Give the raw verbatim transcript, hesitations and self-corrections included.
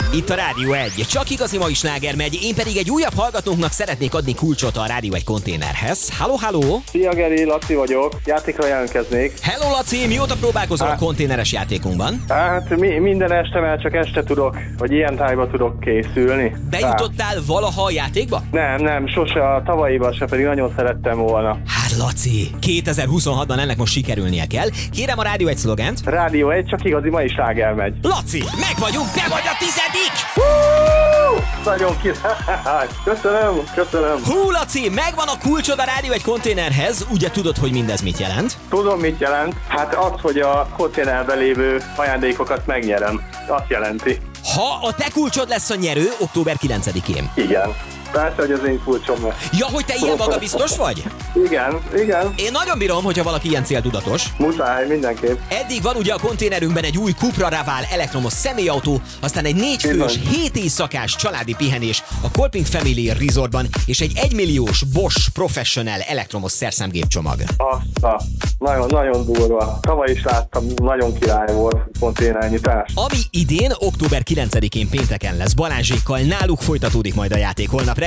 Itt a Rádió egy. Csak igazi mai sláger megy, én pedig egy újabb hallgatónknak szeretnék adni kulcsot a Rádió egy konténerhez. Halló, halló! Szia Geri, Laci vagyok, játékra jelentkeznék. Hello Laci, mióta próbálkozol a konténeres játékunkban? Hát mi, minden este, mert csak este tudok, vagy ilyen tájba tudok készülni. Bejutottál hát. valaha a játékba? Nem, nem, sose, a tavalyiban se, pedig nagyon szerettem volna. Hát Laci, kétezer-huszonhatban ennek most sikerülnie kell. Kérem a Rádió egy szlogent. Rádió egy, csak igazi mai sláger megy. Laci, meg vagyunk, te vagy a tizedik! Hú, nagyon király! Köszönöm, köszönöm. Hú, Laci, megvan a kulcsod a Rádió egy konténerhez. Ugye tudod, hogy mindez mit jelent? Tudom, mit jelent. Hát az, hogy a konténerben lévő ajándékokat megnyerem. Azt jelenti. Ha a te kulcsod lesz a nyerő október kilencedikén. Igen. Persze, hogy az én kulcsom lesz. Ja, hogy te ilyen magabiztos vagy? Igen, igen. Én nagyon bírom, hogyha valaki ilyen céltudatos. Muszáj, mindenképp. Eddig van ugye a konténerünkben egy új Cupra Raval elektromos személyautó, aztán egy négyfős, hét éjszakás családi pihenés a Kolping Family Resortban, és egy egymilliós Bosch Professional elektromos szerszámgép csomag. Azt, nagyon-nagyon durva. Tavaly is láttam, nagyon király volt konténernyitás. Ami idén, október kilencedikén pénteken lesz Balázsékkal, náluk folytatódik majd a játék holnap reggel.